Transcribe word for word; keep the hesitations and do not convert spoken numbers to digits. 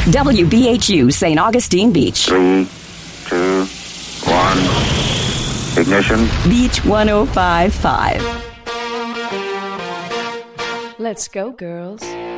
W B H U Saint Augustine Beach. Three, two, one. Ignition. Beach one oh five point five. Let's go, girls.